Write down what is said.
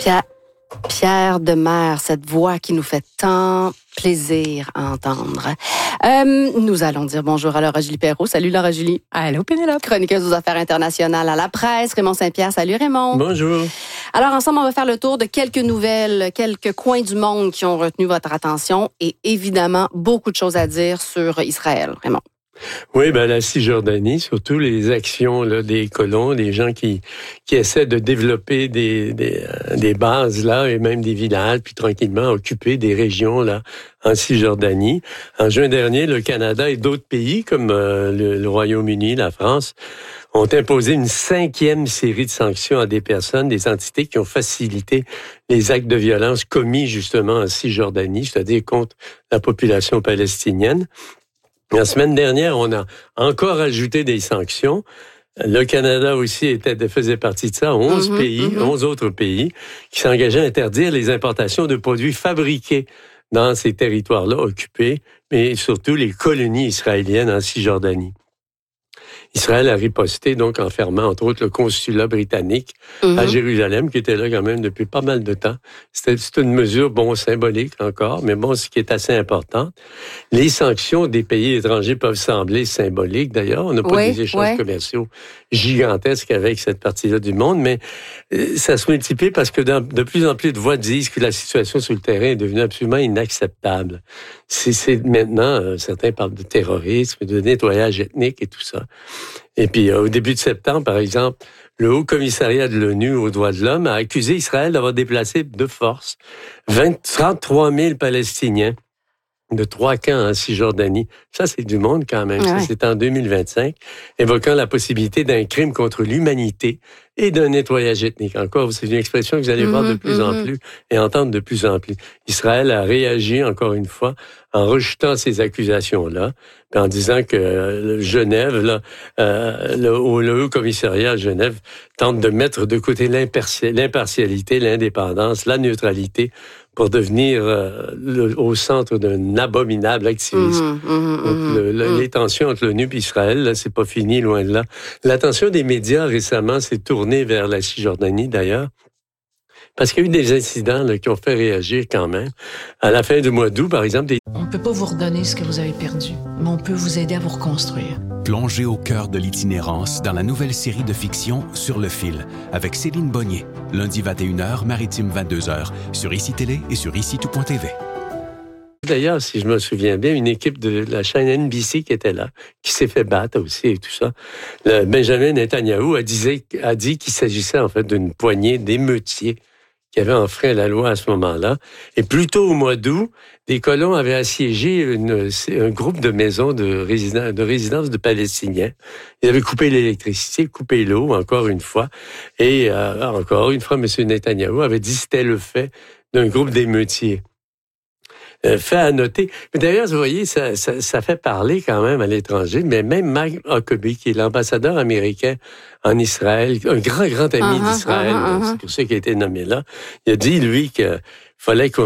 Pierre Demers, cette voix qui nous fait tant plaisir à entendre. Nous allons dire bonjour à Laura Julie Perrault. Salut Laura Julie. Allô Pénélope. Chroniqueuse aux affaires internationales à la presse. Raymond Saint-Pierre. Salut Raymond. Bonjour. Alors ensemble, on va faire le tour de quelques nouvelles, quelques coins du monde qui ont retenu votre attention et évidemment beaucoup de choses à dire sur Israël. Raymond. Oui, la Cisjordanie, surtout les actions là, des colons, des gens qui essaient de développer des bases là et même des villages, puis tranquillement occuper des régions là en Cisjordanie. En juin dernier, le Canada et d'autres pays comme le Royaume-Uni, la France, ont imposé une 5e série de sanctions à des personnes, des entités qui ont facilité les actes de violence commis justement en Cisjordanie, c'est-à-dire contre la population palestinienne. La semaine dernière, on a encore ajouté des sanctions. Le Canada aussi faisait partie de ça. 11 autres pays qui s'engageaient à interdire les importations de produits fabriqués dans ces territoires-là occupés, mais surtout les colonies israéliennes en Cisjordanie. Israël a riposté donc en fermant, entre autres, le consulat britannique à Jérusalem, qui était là quand même depuis pas mal de temps. C'est une mesure, symbolique encore, mais ce qui est assez important. Les sanctions des pays étrangers peuvent sembler symboliques, d'ailleurs. On n'a pas des échanges commerciaux gigantesques avec cette partie-là du monde, mais ça se multiplie parce que de plus en plus de voix disent que la situation sur le terrain est devenue absolument inacceptable. C'est maintenant, certains parlent de terrorisme, de nettoyage ethnique et tout ça. Et puis, au début de septembre, par exemple, le Haut-Commissariat de l'ONU aux droits de l'homme a accusé Israël d'avoir déplacé de force 33 000 Palestiniens de 3 camps en Cisjordanie. Ça, c'est du monde quand même. Ça, c'est en 2025, évoquant la possibilité d'un crime contre l'humanité et d'un nettoyage ethnique. Encore, c'est une expression que vous allez voir de plus en plus et entendre de plus en plus. Israël a réagi, encore une fois, en rejetant ces accusations-là, en disant que Genève, le Haut-Commissariat à Genève, tente de mettre de côté l'impartialité, l'indépendance, la neutralité, pour devenir au centre d'un abominable activisme. Les tensions entre l'ONU et Israël, là, c'est pas fini, loin de là. L'attention des médias récemment s'est tournée vers la Cisjordanie, d'ailleurs, parce qu'il y a eu des incidents là, qui ont fait réagir quand même. À la fin du mois d'août, par exemple... On ne peut pas vous redonner ce que vous avez perdu, mais on peut vous aider à vous reconstruire. Plongez au cœur de l'itinérance dans la nouvelle série de fiction Sur le fil, avec Céline Bonnier. Lundi 21h, Maritime 22h, sur ICI Télé et sur ICI-Tout.tv. D'ailleurs, si je me souviens bien, une équipe de la chaîne NBC qui était là, qui s'est fait battre aussi et tout ça. Benjamin Netanyahou a dit qu'il s'agissait en fait d'une poignée d'émeutiers qui avaient enfreint la loi à ce moment-là. Et plus tôt au mois d'août, des colons avaient assiégé un groupe de maisons de résidence de Palestiniens. Ils avaient coupé l'électricité, coupé l'eau, encore une fois. Et encore une fois, M. Netanyahou avait dit que c'était le fait d'un groupe d'émeutiers. Fait à noter. Mais d'ailleurs, vous voyez, ça fait parler quand même à l'étranger, mais même Mike Huckabee, qui est l'ambassadeur américain en Israël, un grand ami d'Israël, c'est pour ça qu'il a été nommé là, il a dit, lui, qu'il fallait qu'on